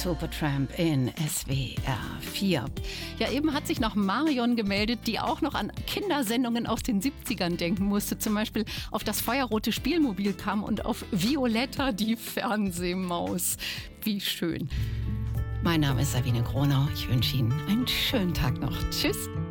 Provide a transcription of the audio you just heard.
Supertramp in SWR 4. Ja, eben hat sich noch Marion gemeldet, die auch noch an Kindersendungen aus den 70ern denken musste. Zum Beispiel auf das feuerrote Spielmobil kam und auf Violetta, die Fernsehmaus. Wie schön. Mein Name ist Sabine Gronau. Ich wünsche Ihnen einen schönen Tag noch. Tschüss.